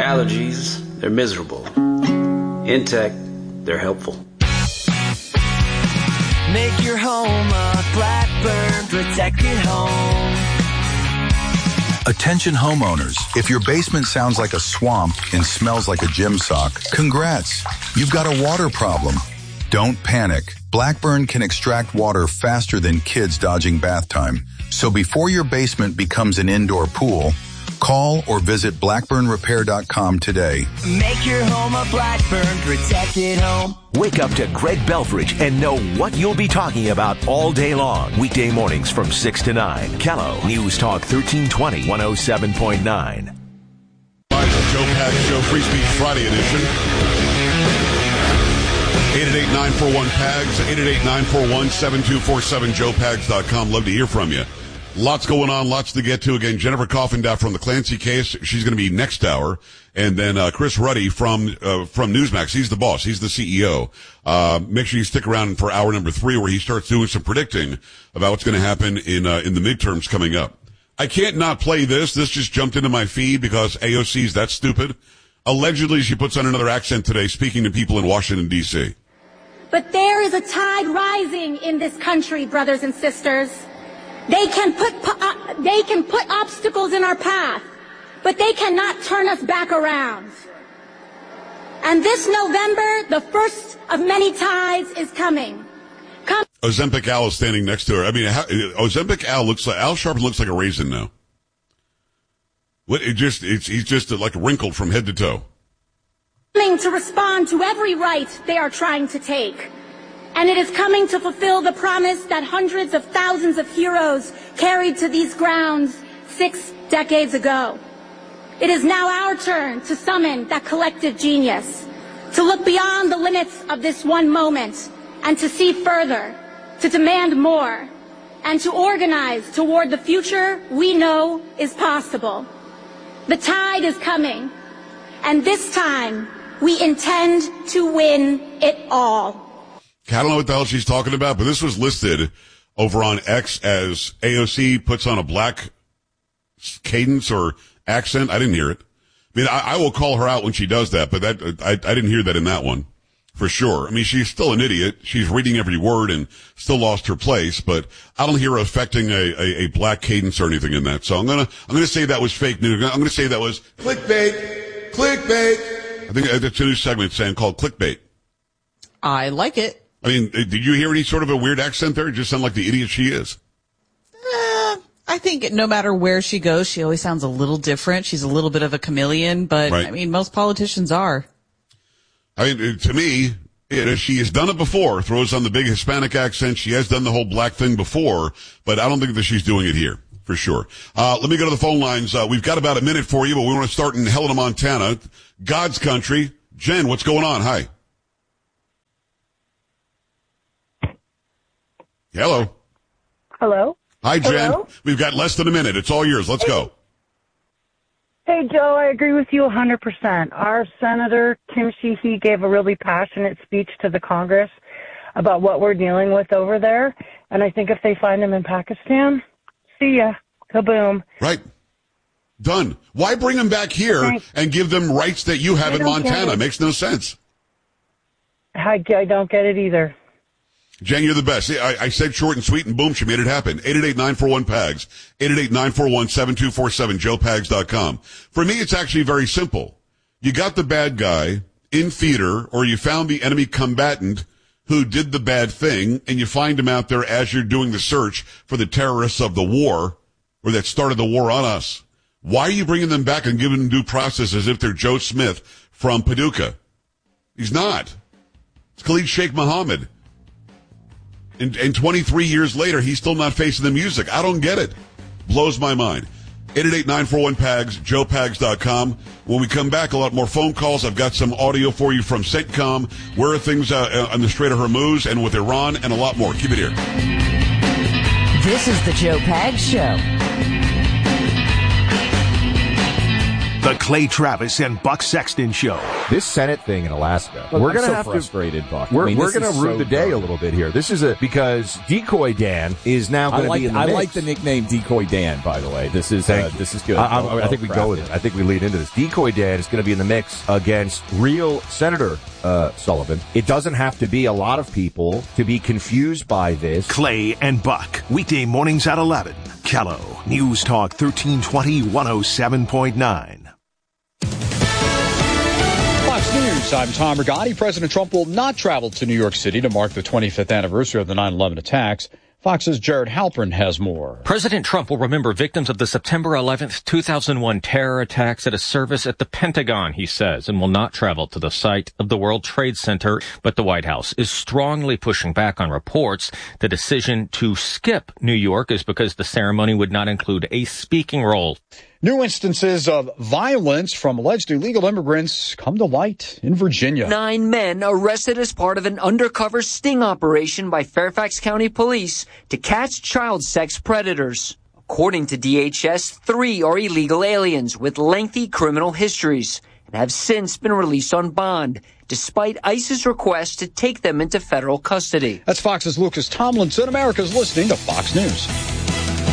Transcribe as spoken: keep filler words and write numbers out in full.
allergies, they're miserable. In tech, they're helpful. Make your home a Blackburn protected home. Attention homeowners, if your basement sounds like a swamp and smells like a gym sock, congrats. You've got a water problem. Don't panic. Blackburn can extract water faster than kids dodging bath time. So before your basement becomes an indoor pool, call or visit blackburn repair dot com today. Make your home a Blackburn protected home. Wake up to Greg Belfridge and know what you'll be talking about all day long. Weekday mornings from six to nine. Callow News Talk thirteen twenty, one oh seven point nine. Joe Pags Show, Free Speech Friday edition. eight eight eight, nine four one, P A G S, eight eight eight, nine four one, seven two four seven, joe pags dot com. Love to hear from you. Lots going on, lots to get to. Again, Jennifer Coffendaff from the Clancy case. She's going to be next hour. And then uh, Chris Ruddy from uh, from Newsmax. He's the boss. He's the C E O. Uh, make sure you stick around for hour number three where he starts doing some predicting about what's going to happen in uh, in the midterms coming up. I can't not play this. This just jumped into my feed because A O C's that stupid. Allegedly, she puts on another accent today speaking to people in Washington, D C. But there is a tide rising in this country, brothers and sisters. They can put uh, they can put obstacles in our path, but they cannot turn us back around. And this November, the first of many tides is coming. Come- Ozempic Al is standing next to her. I mean, how, Ozempic Al looks like Al Sharpton looks like a raisin now. What it just it's he's just like wrinkled from head to toe. Coming to respond to every right they are trying to take. And it is coming to fulfill the promise that hundreds of thousands of heroes carried to these grounds six decades ago. It is now our turn to summon that collective genius, to look beyond the limits of this one moment and to see further, to demand more, and to organize toward the future we know is possible. The tide is coming, and this time we intend to win it all. I don't know what the hell she's talking about, but this was listed over on X as A O C puts on a black cadence or accent. I didn't hear it. I mean, I, I will call her out when she does that, but that I, I didn't hear that in that one for sure. I mean, she's still an idiot. She's reading every word and still lost her place, but I don't hear her affecting a, a, a black cadence or anything in that. So I'm gonna I'm gonna say that was fake news. I'm gonna say that was clickbait. Clickbait. I think that's a new segment saying called clickbait. I like it. I mean, did you hear any sort of a weird accent there? It just sounded like the idiot she is. Uh, I think no matter where she goes, she always sounds a little different. She's a little bit of a chameleon, but right. I mean, most politicians are. I mean, to me, you know, she has done it before, throws on the big Hispanic accent. She has done the whole black thing before, but I don't think that she's doing it here, for sure. Uh, let me go to the phone lines. Uh, we've got about a minute for you, but we want to start in Helena, Montana, God's country. Jen, what's going on? Hi. Hello. Hello. Hi, Jen. Hello? We've got less than a minute. It's all yours. Let's go. Hey, Joe, I agree with you one hundred percent. Our Senator Tim Sheehy gave a really passionate speech to the Congress about what we're dealing with over there. And I think if they find him in Pakistan, see ya. Kaboom. Right. Done. Why bring them back here Thanks. and give them rights that you have I in Montana? Makes no sense. I, I don't get it either. Jen, you're the best. I, I said short and sweet, and boom, she made it happen. eight eight eight, nine four one, P A G S, eight eight eight, nine four one, seven two four seven, joe pags dot com. For me, it's actually very simple. You got the bad guy in theater, or you found the enemy combatant who did the bad thing, and you find him out there as you're doing the search for the terrorists of the war, or that started the war on us. Why are you bringing them back and giving them due process as if they're Joe Smith from Paducah? He's not. It's Khalid Sheikh Mohammed. And, and twenty-three years later, he's still not facing the music. I don't get it. Blows my mind. eight eight eight, nine four one, P A G S, joe pags dot com. When we come back, a lot more phone calls. I've got some audio for you from CENTCOM. Where are things uh, on the Strait of Hormuz and with Iran, and a lot more. Keep it here. This is the Joe Pags Show. The Clay Travis and Buck Sexton Show. This Senate thing in Alaska. Look, we're I'm going to so have frustrated, to. Buck. We're, I mean, we're going to rue so the day dumb. a little bit here. This is a because Decoy Dan is now going to like, be in the I mix. like the nickname Decoy Dan. By the way, this is uh, this is good. I, I, well, I think we go with it. I think we lead into this. Decoy Dan is going to be in the mix against real Senator uh, Sullivan. It doesn't have to be a lot of people to be confused by this. Clay and Buck, weekday mornings at eleven. Kello, News Talk thirteen twenty, one oh seven point nine. Fox News, I'm Tom Rigotti. President Trump will not travel to New York City to mark the twenty-fifth anniversary of the nine eleven attacks. Fox's Jared Halpern has more. President Trump will remember victims of the September eleventh, two thousand one terror attacks at a service at the Pentagon, he says, and will not travel to the site of the World Trade Center. But the White House is strongly pushing back on reports. The decision to skip New York is because the ceremony would not include a speaking role. New instances of violence from alleged illegal immigrants come to light in Virginia. Nine men arrested as part of an undercover sting operation by Fairfax County Police to catch child sex predators. According to D H S, three are illegal aliens with lengthy criminal histories and have since been released on bond, despite ICE's request to take them into federal custody. That's Fox's Lucas Tomlinson. America's listening to Fox News.